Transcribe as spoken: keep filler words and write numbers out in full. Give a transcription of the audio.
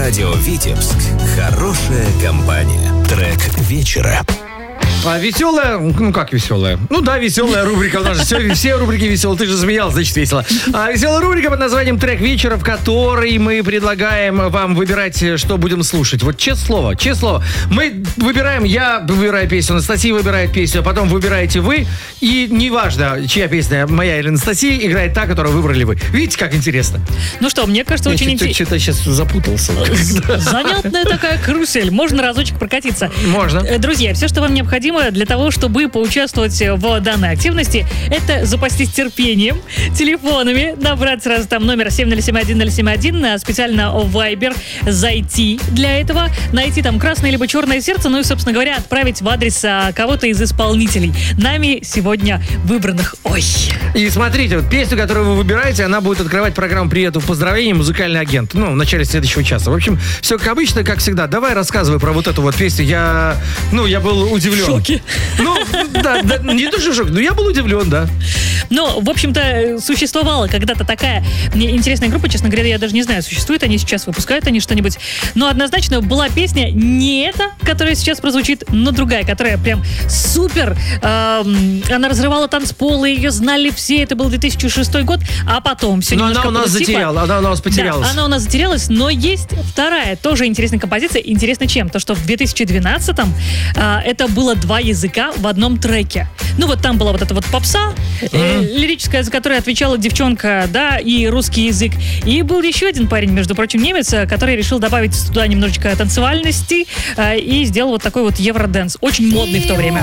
Радио Витебск. Хорошая компания. Трек вечера. А, веселая, ну как веселая? Ну да, веселая рубрика. У нас же все, все рубрики веселые. Ты же смеялся, значит весело. А, веселая рубрика под названием «Трек вечера», в которой мы предлагаем вам выбирать, что будем слушать. Вот честное слово, честное слово. Мы выбираем, я выбираю песню, Анастасия выбирает песню, а потом выбираете вы. И неважно, чья песня, моя или Анастасия, играет та, которую выбрали вы. Видите, как интересно? Ну что, мне кажется, Я очень что-то, интересно. что-то сейчас запутался. Занятная такая карусель. Можно разочек прокатиться. Можно. Э, Друзья, все, что вам необходимо для того, чтобы поучаствовать в данной активности, это запастись терпением, телефонами, набрать сразу там номер семь ноль семь один ноль семь один, специально в Viber зайти для этого, найти там красное либо черное сердце, ну и, собственно говоря, отправить в адрес а, кого-то из исполнителей, нами сегодня выбранных. Ой. И смотрите, вот песню, которую вы выбираете, она будет открывать программу «Приветов, поздравления», музыкальный агент. Ну, в начале следующего часа. В общем, все как обычно, как всегда. Давай рассказывай про вот эту вот песню. Я, ну, я был удивлен. В шоке. Ну, да, да, не то, что шок, но я был удивлен, да. Но, в общем-то, существовала когда-то такая интересная группа, честно говоря, я даже не знаю, существует они сейчас, выпускают они что-нибудь. Но однозначно была песня не эта, которая сейчас прозвучит, но другая, которая прям супер. Эм, она разрывала танцполы, ее знали все, это был две тысячи шестой год, а потом все Но немножко она у нас подутихло. затеряла, она у нас потерялась. Да, она у нас затерялась, но есть вторая, тоже интересная композиция. Интересно чем? То, что в две тысячи двенадцатом э, это было два языка в одном треке. Ну вот там была вот эта вот попса, э, лирическая, за которую отвечала девчонка, да, и русский язык. И был еще один парень, между прочим, немец, который решил добавить туда немножечко танцевальности э, и сделал вот такой вот евродэнс. Очень модный в то время.